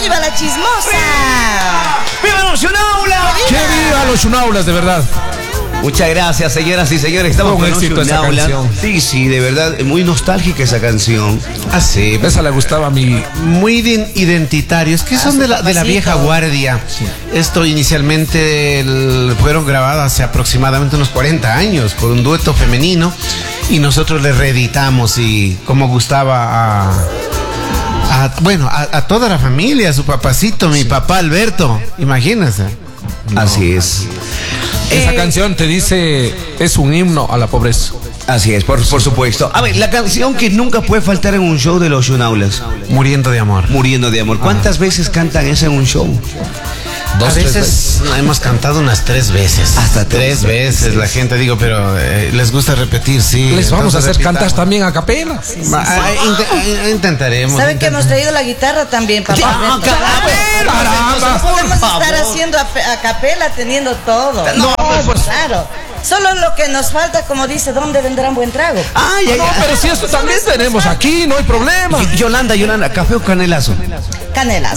¡Viva la chismosa! ¡Viva los Shunaulas! ¡Que viva los Shunaulas, de verdad! Muchas gracias, señoras y señores. Estamos con éxito esa canción. Sí, de verdad, muy nostálgica esa canción. Ah, sí. Esa le gustaba a mí. Muy identitarios, que son de la vieja guardia. Sí. Esto inicialmente fueron grabadas hace aproximadamente unos 40 años por un dueto femenino y nosotros le reeditamos y como gustaba a toda la familia, a su papacito, mi papá Alberto, imagínense. No. Así es. Esa canción te dice, es un himno a la pobreza. Así es, por supuesto. A ver, la canción que nunca puede faltar en un show de los Shunaulas. Muriendo de amor. Muriendo de amor. ¿Cuántas veces cantan esa en un show? A veces hemos cantado unas 3 veces. Hasta 3 veces. La gente, digo, pero les gusta repetir, sí. Les vamos a hacer cantar también a capela. Sí. Intentaremos. ¿Saben que hemos traído la guitarra también, papá? ¡Caramba! Podemos estar haciendo a capela, teniendo todo. No, pues claro. Solo lo que nos falta, como dice, ¿dónde vendrán buen trago? No, pero si eso también tenemos aquí, no hay problema. Yolanda, ¿café o canelazo? Canelas.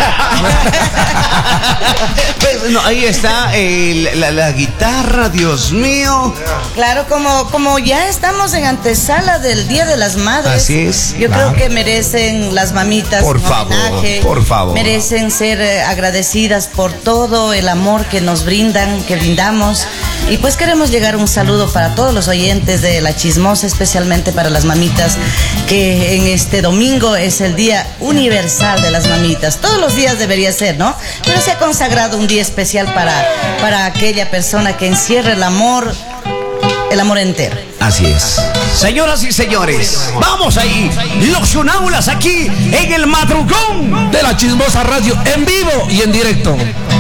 Pues, no, ahí está la guitarra, Dios mío. Claro, como ya estamos en antesala del Día de las Madres. Así es. Yo creo que merecen las mamitas por favor. Merecen ser agradecidas por todo el amor que nos brindan, que brindamos. Y pues queremos llegar un saludo para todos los oyentes de La Chismosa, especialmente para las mamitas, que en este domingo es el Día Universal de las Mamitas. Todos los días debería ser, ¿no? Pero se ha consagrado un día especial para aquella persona que encierra el amor entero. Así es. Señoras y señores, vamos ahí, los Shunaulas aquí en el madrugón de La Chismosa Radio, en vivo y en directo.